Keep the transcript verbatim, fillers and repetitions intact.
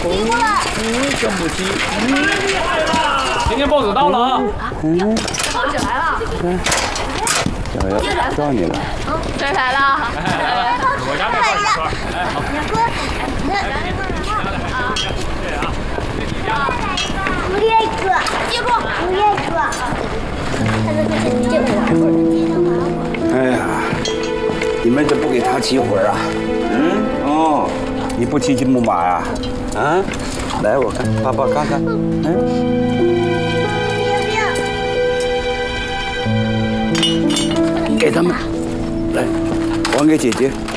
嗯，真不急。 今天 boss 到了啊！ 嗯 ，boss 来了。小姚叫你了。 嗯，谁来了？ 我家那块儿。 不列哥，接住！不列哥。 哎呀，你们怎么不给他骑会儿啊？嗯，哦，你不骑骑木马呀？啊，来，我看，爸爸看看，嗯。给他们，来，还给姐姐。